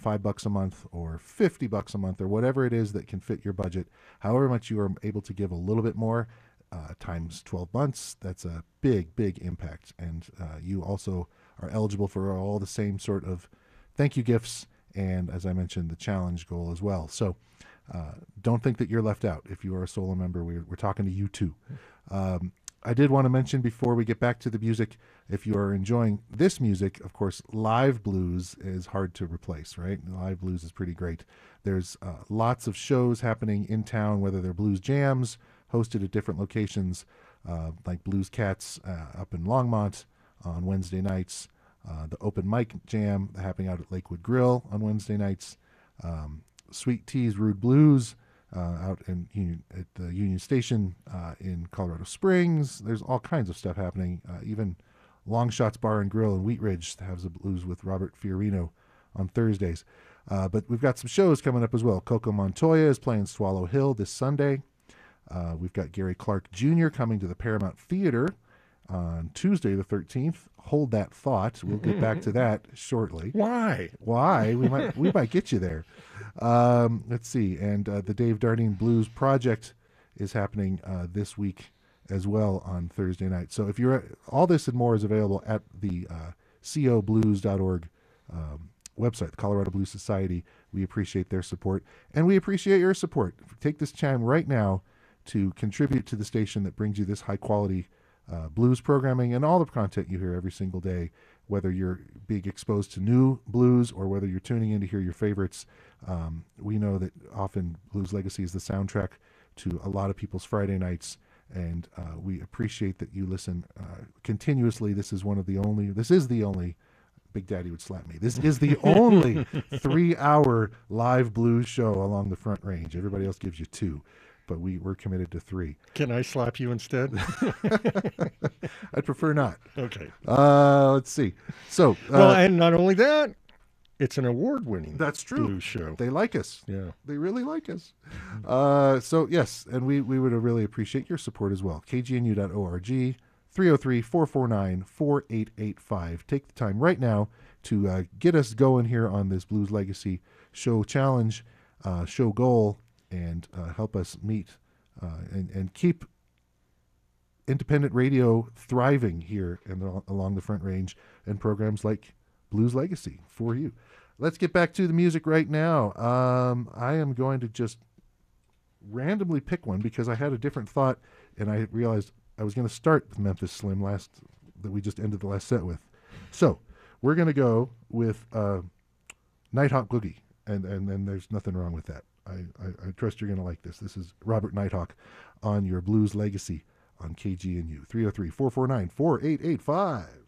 $5 a month or $50 a month or whatever it is that can fit your budget. However much you are able to give a little bit more times 12 months, that's a big, big impact. And you also are eligible for all the same sort of thank you gifts and, as I mentioned, the challenge goal as well. So don't think that you're left out. If you are a solo member, we're talking to you too. I did want to mention before we get back to the music, if you are enjoying this music, of course, live blues is hard to replace, right? Live blues is pretty great. There's lots of shows happening in town, whether they're blues jams hosted at different locations, like Blues Cats up in Longmont on Wednesday nights, the open mic jam happening out at Lakewood Grill on Wednesday nights, Sweet Tea's Rude Blues out at the Union Station in Colorado Springs. There's all kinds of stuff happening. Even Long Shots Bar and Grill in Wheat Ridge has a blues with Robert Fiorino on Thursdays. But we've got some shows coming up as well. Coco Montoya is playing Swallow Hill this Sunday. We've got Gary Clark Jr. coming to the Paramount Theater on Tuesday the 13th. Hold that thought. We'll get back to that shortly. Why? We might get you there. Let's see. And the Dave Dardine Blues Project is happening this week as well on Thursday night. So if you're all this and more is available at the coblues.org website, the Colorado Blues Society. We appreciate their support, and we appreciate your support. Take this time right now to contribute to the station that brings you this high quality blues programming and all the content you hear every single day, whether you're being exposed to new blues or whether you're tuning in to hear your favorites. We know that often Blues Legacy is the soundtrack to a lot of people's Friday nights, and we appreciate that you listen continuously. This is the only Big Daddy would slap me. This is the only 3-hour live blues show along the Front Range. Everybody else gives you 2. But we're committed to 3. Can I slap you instead? I'd prefer not. Okay. Let's see. So, and not only that, it's an award-winning that's true. blues show. They like us. Yeah. They really like us. So, yes, and we would really appreciate your support as well. KGNU.org, 303-449-4885. Take the time right now to get us going here on this Blues Legacy show challenge, show goal, and help us meet and keep independent radio thriving here along the Front Range, and programs like Blues Legacy for you. Let's get back to the music right now. I am going to just randomly pick one because I had a different thought, and I realized I was going to start with Memphis Slim that we just ended the last set with. So we're going to go with Nighthawk Boogie, and there's nothing wrong with that. I trust you're going to like this. This is Robert Nighthawk on your Blues Legacy on KGNU. 303-449-4885.